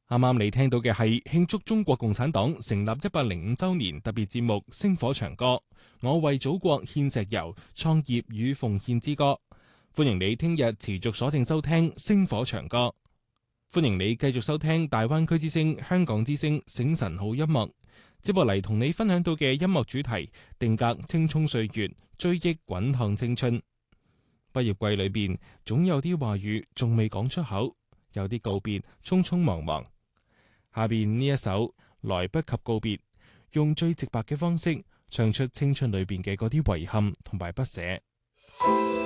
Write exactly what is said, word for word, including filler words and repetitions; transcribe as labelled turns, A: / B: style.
A: 啱啱你聽到嘅係慶祝中國共產黨成立一百零五周年特別節目《星火長歌》，我為祖國獻石油，創業與奉獻之歌。歡迎你聽日持續鎖定收聽《星火長歌》，歡迎你繼續收聽大灣區之聲、香港之聲醒晨好音樂。接落嚟同你分享到嘅音樂主題，定格青蔥歲月，追憶滾燙青春。畢業季裏邊，總有啲話語仲未講出口，有啲告別匆匆忙忙。下邊呢一首來不及告別，用最直白嘅方式唱出青春裏邊嘅嗰啲遺憾同埋不捨。